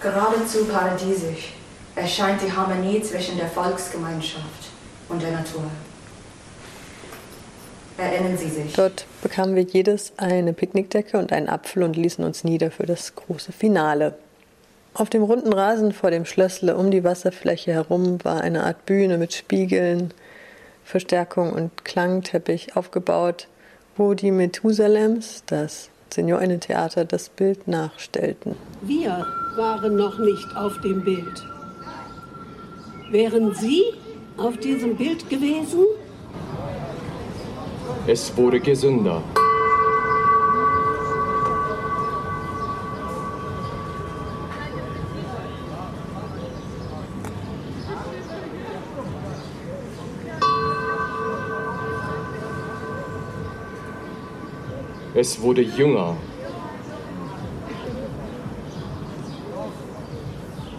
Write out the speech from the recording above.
Geradezu paradiesisch erscheint die Harmonie zwischen der Volksgemeinschaft und der Natur. Erinnern Sie sich. Dort bekamen wir jedes eine Picknickdecke und einen Apfel und ließen uns nieder für das große Finale. Auf dem runden Rasen vor dem Schlössle um die Wasserfläche herum war eine Art Bühne mit Spiegeln, Verstärkung und Klangteppich aufgebaut, wo die Methusalems, das Seniorinnentheater, das Bild nachstellten. Wir waren noch nicht auf dem Bild. Wären Sie auf diesem Bild gewesen? Es wurde gesünder. Es wurde jünger.